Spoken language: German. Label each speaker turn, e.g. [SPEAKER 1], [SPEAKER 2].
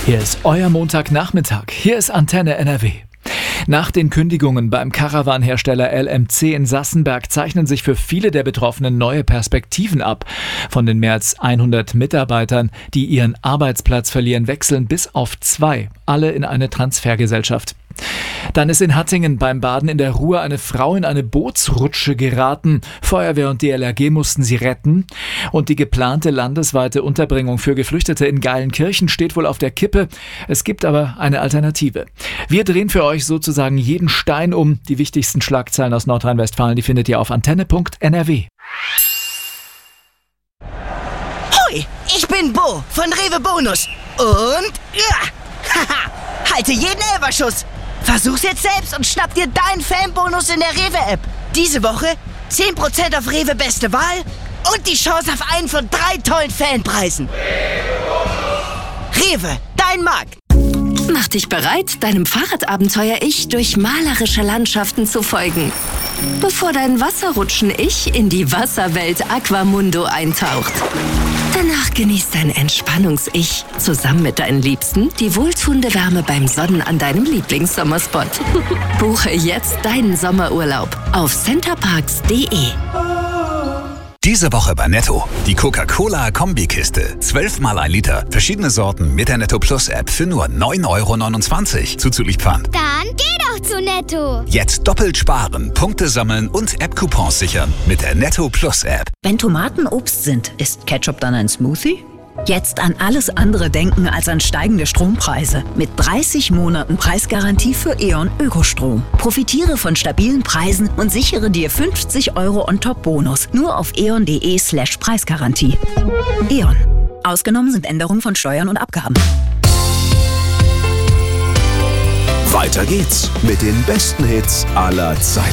[SPEAKER 1] Hier ist euer Montagnachmittag. Hier ist Antenne NRW. Nach den Kündigungen beim Caravan-Hersteller LMC in Sassenberg zeichnen sich für viele der Betroffenen neue Perspektiven ab. Von den mehr als 100 Mitarbeitern, die ihren Arbeitsplatz verlieren, wechseln bis auf 2, alle in eine Transfergesellschaft. Dann ist in Hattingen beim Baden in der Ruhr eine Frau in eine Bootsrutsche geraten. Feuerwehr und DLRG mussten sie retten. Und die geplante landesweite Unterbringung für Geflüchtete in Geilenkirchen steht wohl auf der Kippe. Es gibt aber eine Alternative. Wir drehen für euch sozusagen jeden Stein um. Die wichtigsten Schlagzeilen aus Nordrhein-Westfalen, die findet ihr auf antenne.nrw.
[SPEAKER 2] Hoi, ich bin Bo von Rewe Bonus. Und haha, halte jeden Elferschuss. Versuch's jetzt selbst und schnapp dir deinen Fanbonus in der Rewe-App. Diese Woche 10% auf Rewe Beste Wahl und die Chance auf einen von 3 tollen Fanpreisen. Rewe, dein Markt.
[SPEAKER 3] Mach dich bereit, deinem Fahrradabenteuer-Ich durch malerische Landschaften zu folgen. Bevor dein Wasserrutschen-Ich in die Wasserwelt Aquamundo eintaucht. Danach genießt dein Entspannungs-Ich zusammen mit deinen Liebsten die wohltuende Wärme beim Sonnen an deinem Lieblingssommerspot. Buche jetzt deinen Sommerurlaub auf centerparks.de.
[SPEAKER 4] Diese Woche bei Netto. Die Coca-Cola-Kombikiste. 12 mal 1 Liter. Verschiedene Sorten mit der Netto Plus App für nur 9,29 € zuzüglich Pfand.
[SPEAKER 5] Dann geh doch zu Netto.
[SPEAKER 4] Jetzt doppelt sparen, Punkte sammeln und App-Coupons sichern mit der Netto Plus App.
[SPEAKER 6] Wenn Tomaten Obst sind, ist Ketchup dann ein Smoothie? Jetzt an alles andere denken als an steigende Strompreise. Mit 30 Monaten Preisgarantie für E.ON Ökostrom. Profitiere von stabilen Preisen und sichere dir 50 € on top Bonus. Nur auf eon.de/Preisgarantie. E.ON. Ausgenommen sind Änderungen von Steuern und Abgaben.
[SPEAKER 7] Weiter geht's mit den besten Hits aller Zeiten.